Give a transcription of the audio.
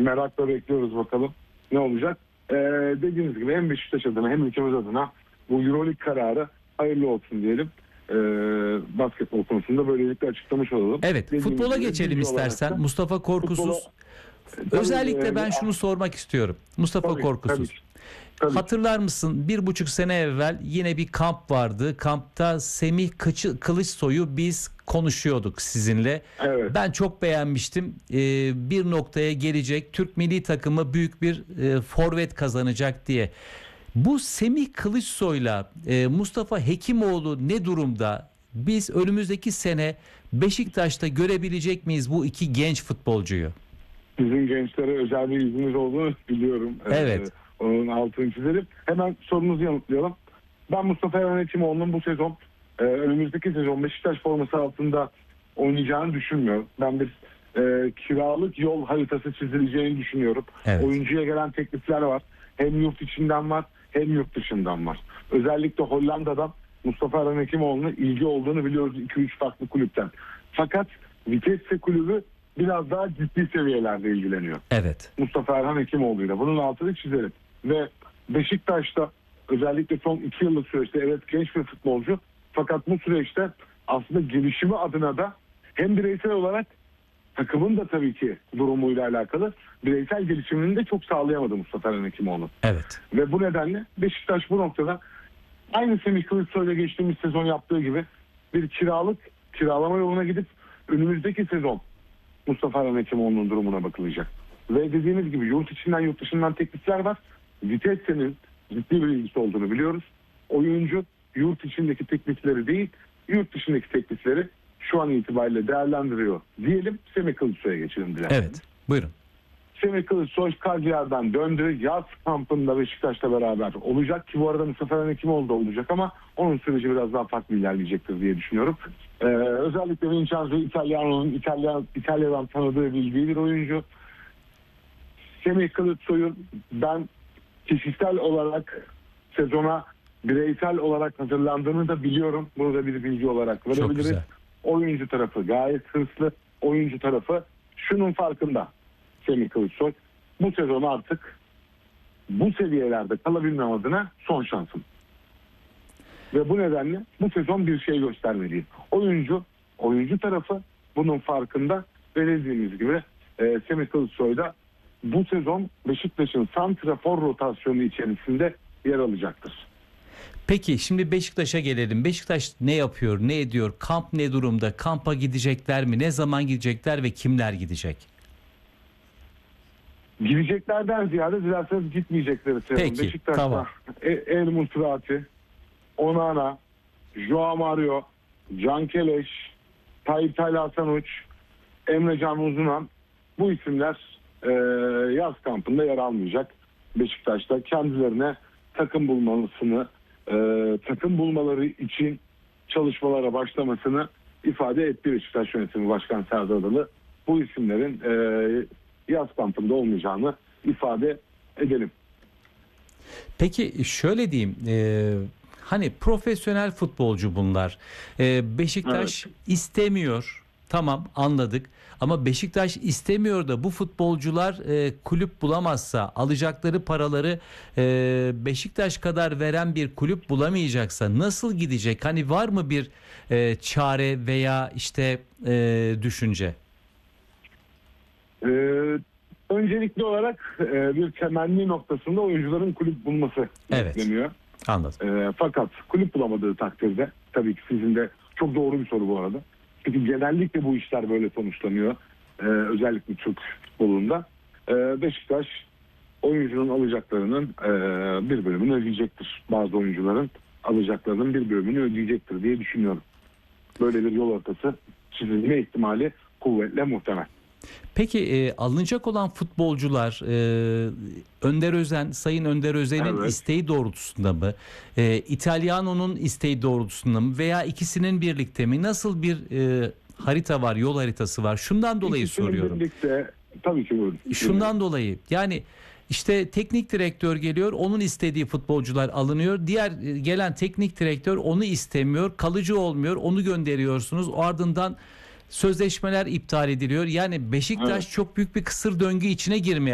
Merakla bekliyoruz bakalım ne olacak. Dediğiniz gibi hem Beşiktaş adına hem ülkemiz adına bu Euroleague kararı hayırlı olsun diyelim. Basketbol konusunda böylelikle açıklamış olalım. Evet, Dediğimiz futbola gibi geçelim bilgi olarak istersen. da Mustafa Korkusuz. Özellikle ben şunu sormak istiyorum. Mustafa Korkusuz. Tabii. Hatırlar mısın 1,5 sene evvel yine bir kamp vardı. Kampta Semih Kılıçsoy'u biz konuşuyorduk sizinle. Evet. Ben çok beğenmiştim. Bir noktaya gelecek, Türk milli takımı büyük bir forvet kazanacak diye. Bu Semih Kılıçsoy'la Mustafa Hekimoğlu ne durumda? Biz önümüzdeki sene Beşiktaş'ta görebilecek miyiz bu iki genç futbolcuyu? Bizim gençlere özel bir iznimiz olduğunu biliyorum. Evet. Onun altını çizelim. Hemen sorunuzu yanıtlayalım. Ben Mustafa Hekimoğlu'nun bu sezon önümüzdeki sezon Beşiktaş forması altında oynayacağını düşünmüyorum. Ben bir kiralık yol haritası çizileceğini düşünüyorum. Evet. Oyuncuya gelen teklifler var. Hem yurt içinden var hem yurt dışından var. Özellikle Hollanda'dan Mustafa Hekimoğlu'na ilgi olduğunu biliyoruz 2-3 farklı kulüpten. Fakat Vitesse kulübü biraz daha ciddi seviyelerde ilgileniyor. Evet. Mustafa Erhan Hekimoğlu'yla. Bunun altını çizelim. Ve Beşiktaş'ta özellikle son 2 yıllık süreçte evet genç bir futbolcu. Fakat bu süreçte aslında gelişimi adına da hem bireysel olarak takımın da tabii ki durumuyla alakalı bireysel gelişimini de çok sağlayamadı Mustafa Erhan Hekimoğlu. Evet. Ve bu nedenle Beşiktaş bu noktada aynı Semih Kılıçsoy'la geçtiğimiz sezon yaptığı gibi bir kiralama yoluna gidip önümüzdeki sezon Mustafa Erhan Hekimoğlu'nun durumuna bakılacak. Ve dediğimiz gibi yurt içinden yurt dışından teklifler var. Vitesse'nin ciddi bir ilgisi olduğunu biliyoruz. Oyuncu yurt içindeki teklifleri değil, yurt dışındaki teklifleri şu an itibariyle değerlendiriyor diyelim. Semih Kılıçsoy'a geçelim dilerim. Evet. Buyurun. Semih Kılıçsoy Cagliari'den döndü. Yaz kampında Beşiktaş'la beraber olacak ki bu arada Mustafa Erhan Hekimoğlu da olacak ama onun süreci biraz daha farklı ilerleyecektir diye düşünüyorum. Özellikle Vincenzo Italiano'nun İtalya'dan tanıdığı bildiği bir oyuncu. Semih Kılıçsoy'un ben kişisel olarak sezona bireysel olarak hazırlandığını da biliyorum. Bunu da bir bilgi olarak verebiliriz. Oyuncu tarafı gayet hırslı. Oyuncu tarafı şunun farkında. Semih Kılıçsoy bu sezon artık bu seviyelerde kalabilmem adına son şansım. Ve bu nedenle bu sezon bir şey göstermeliyim. Oyuncu tarafı bunun farkında ve dediğimiz gibi Semih Kılıçsoy da bu sezon Beşiktaş'ın santrafor rotasyonu içerisinde yer alacaktır. Peki şimdi Beşiktaş'a gelelim. Beşiktaş ne yapıyor, ne ediyor? Kamp ne durumda? Kampa gidecekler mi? Ne zaman gidecekler ve kimler gidecek? Gideceklerden ziyade dilerseniz gitmeyecekleri seviyorum. Peki, Beşiktaş'ta tamam. El Musrati, Onana, Joao Mario, Can Keleş, Tayyip Hasan Uç, Emre Can Uzunan bu isimler yaz kampında yer almayacak. Beşiktaş'ta kendilerine takım bulmaları için çalışmalara başlamasını ifade etti Beşiktaş Yönetimi Başkan Serdar Adalı. Bu isimlerin yaz kampında olmayacağını ifade edelim. Peki şöyle diyeyim, hani profesyonel futbolcu bunlar. Beşiktaş istemiyor, tamam anladık. Ama Beşiktaş istemiyor da bu futbolcular kulüp bulamazsa, alacakları paraları Beşiktaş kadar veren bir kulüp bulamayacaksa nasıl gidecek? Hani var mı bir çare veya işte düşünce? Öncelikli olarak bir temenni noktasında oyuncuların kulüp bulması bekleniyor. Anladım. Fakat kulüp bulamadığı takdirde, tabii ki sizin de çok doğru bir soru bu arada. Çünkü genellikle bu işler böyle sonuçlanıyor. Özellikle Türk futbolunda. Beşiktaş oyuncunun alacaklarının bir bölümünü ödeyecektir. Bazı oyuncuların alacaklarının bir bölümünü ödeyecektir diye düşünüyorum. Böyle bir yol haritası çizilme ihtimali kuvvetle muhtemel. Peki alınacak olan futbolcular Sayın Önder Özen'in isteği doğrultusunda mı? İtalyano'nun isteği doğrultusunda mı? Veya ikisinin birlikte mi? Nasıl bir harita var, yol haritası var? Şundan dolayı soruyorum. Birlikte, tabii ki buyurun. Şundan dolayı yani işte teknik direktör geliyor, onun istediği futbolcular alınıyor. Diğer gelen teknik direktör onu istemiyor, kalıcı olmuyor, onu gönderiyorsunuz. Ardından sözleşmeler iptal ediliyor. Yani Beşiktaş çok büyük bir kısır döngü içine girmeye